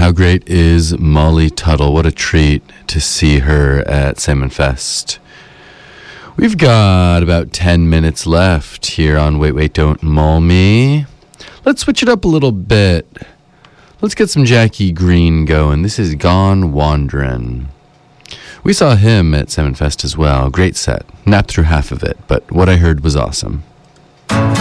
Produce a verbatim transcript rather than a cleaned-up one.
how great is Molly Tuttle? What a treat to see her at Salmon Fest. We've got about ten minutes left here on Wait, Wait, Don't Maul Me. Let's switch it up a little bit. Let's get some Jackie Green going. This is Gone Wand'rin'. We saw him at Salmon Fest as well. Great set. Napped through half of it, but what I heard was awesome.